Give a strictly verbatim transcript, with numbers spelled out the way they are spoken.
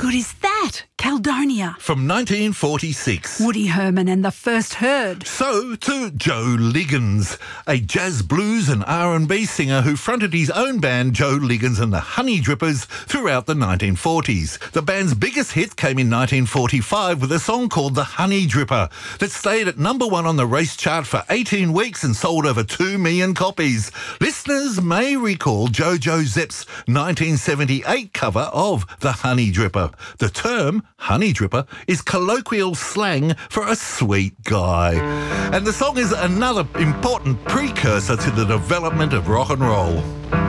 good is that? Caledonia. From nineteen forty-six. Woody Herman and the First Herd. So to Joe Liggins, a jazz, blues and R and B singer who fronted his own band Joe Liggins and the Honey Drippers throughout the nineteen forties. The band's biggest hit came in nineteen forty-five with a song called The Honey Dripper that stayed at number one on the race chart for eighteen weeks and sold over two million copies. Listeners may recall JoJo Zepp's nineteen seventy-eight cover of The Honey Dripper. The term Honey Dripper is colloquial slang for a sweet guy. And the song is another important precursor to the development of rock and roll.